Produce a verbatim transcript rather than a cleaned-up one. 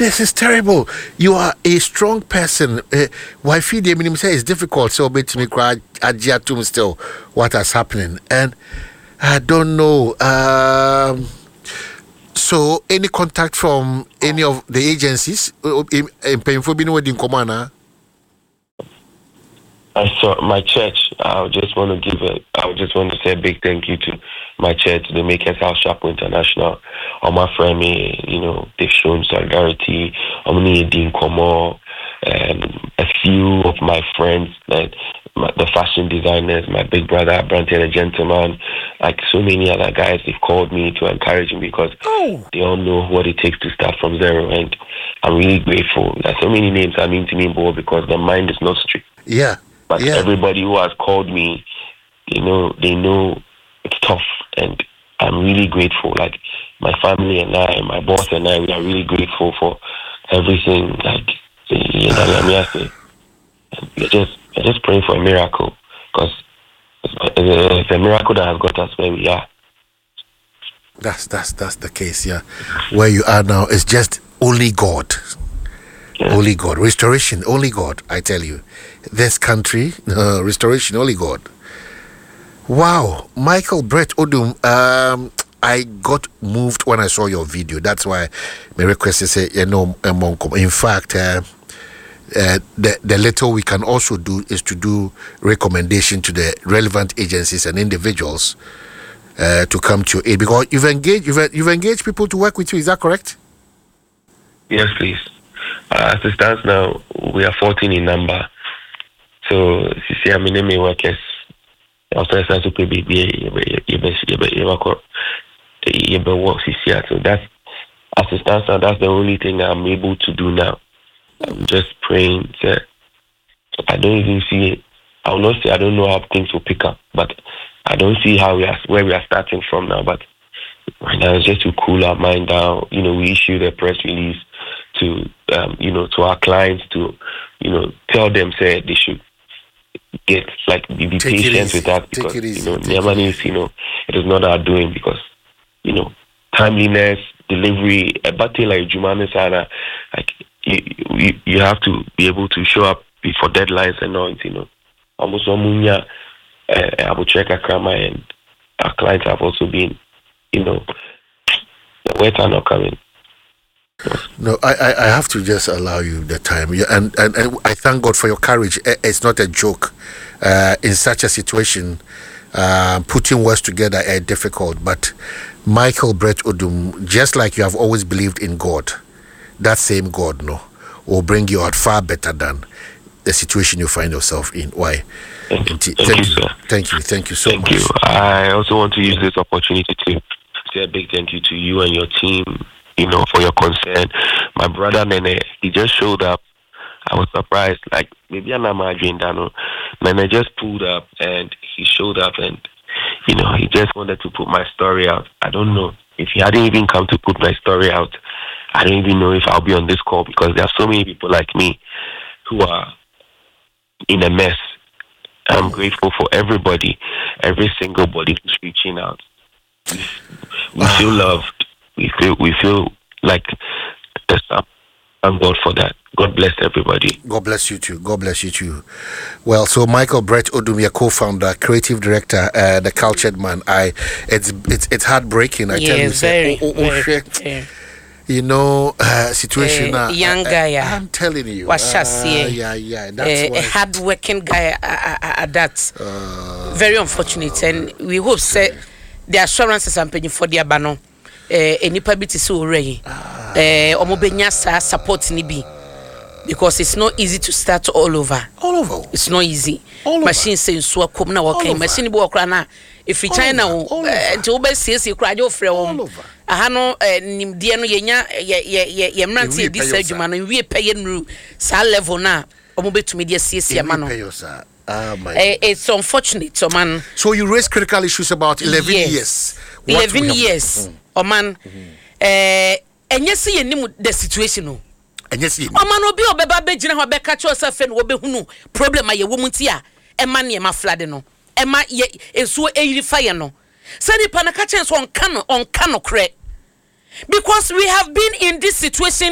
This is terrible. You are a strong person. Uh, why feed the minimum say it's difficult. So bet me cry ajiatum still what is happening. And I don't know. Um, so any contact from any of the agencies in painful being wedding command? I saw my church. I just want to give a. I just want to say a big thank you to my church, the Makers House Chapel International. All my friends, you know, they've shown solidarity. I'm Dean Komo, and a few of my friends, like my, the fashion designers, my big brother, Branton, a gentleman, like so many other guys. They've called me to encourage me because oh. they all know what it takes to start from zero, and I'm really grateful. There's so many names I mean to me, boy, because the mind is not strict. Yeah. But yeah. everybody who has called me, you know, they know it's tough, and I'm really grateful. Like my family and I, my boss and I, we are really grateful for everything. Like you know, I say, we're just, we're just praying for a miracle because it's a miracle that has got us where we are. That's that's that's the case, yeah. Where you are now is just only God. Yeah. Only God. Restoration, only God, I tell you. This country, uh, restoration, only God. Wow. Michael Brett Odum, um, I got moved when I saw your video. That's why my request is, you know, in fact, uh, uh, the, the little we can also do is to do recommendation to the relevant agencies and individuals uh, to come to your aid. Because you've engaged, you've, you've engaged people to work with you, is that correct? Yes, please. Uh, as it stands now, we are fourteen in number. So, you see, I mean, my workers, after I to pay baby, so that's, as it stands now, that's the only thing I'm able to do now. I'm just praying. So I don't even see, I will not say I don't know how things will pick up, but I don't see how we are, where we are starting from now. But right now, it's just to cool our mind down. You know, we issued a press release to, um, you know, to our clients to, you know, tell them, say, they should get, like, be, be patient with that because, you know, Niamani is, you know, it is not our doing because, you know, timeliness, delivery, a battle like Jumane Sana, like, you, you, you have to be able to show up before deadlines and all, you know. Almost Omunya, Abu Cheka Krama, and our clients have also been, you know, the words are not coming. No, I, I, I have to just allow you the time. Yeah, and, and, and I thank God for your courage. It's not a joke. Uh, in such a situation, uh, putting words together is difficult. But Michael Brett Odum, just like you have always believed in God, that same God, no, will bring you out far better than the situation you find yourself in. Why? Thank, t- thank, thank you, sir. Thank you. Thank you so thank much. Thank you. I also want to use this opportunity to say a big thank you to you and your team, you know, for your concern. My brother Nene, he just showed up. I was surprised. Like, maybe I'm not Dano. Nene just pulled up and he showed up and, you know, he just wanted to put my story out. I don't know. If he hadn't even come to put my story out, I don't even know if I'll be on this call because there are so many people like me who are in a mess. I'm grateful for everybody, every single body who's reaching out. We, we feel loved. We feel we feel like there's some. Thank God for that. God bless everybody. God bless you too. God bless you too. Well, so Michael Brett Odum, your co-founder, creative director, uh, the cultured man. I, it's it's it's heartbreaking. I yeah, tell you, very, say, oh, oh, oh very, shit. very. You know, uh, situation. Uh, uh, young uh, guy. Uh, I'm telling you. Uh, yeah, yeah, yeah. That's uh, why. A hard-working guy. Uh, uh, that's uh, very unfortunate, and we hope say the assurances I'm paying for their banner. Any public is already. Eh, omobenya sa support ni bi because it's not easy to start all over. All over. It's not easy. All machine say so come na work machine bi work na if China o nti obe siesie kura je ofre wo aha no nimde no yenya ye ye mrantie di sa adwuma no wie peye nru sa level na omobetumi de siesie ma no. Ah, my eh, it's unfortunate, so man. So you raised critical issues about eleven yes. years. What eleven years. Mm. Oh man. Mm-hmm. Eh and yes see any the situation no. And yes see. Oh man obi obeba be gina ho be catch yourself and wo be hunu problem aye wo munti a e ma ne ma flood no. E ma ye enso e fire no. Say the pana catch on can on can no cre. Because we have been in this situation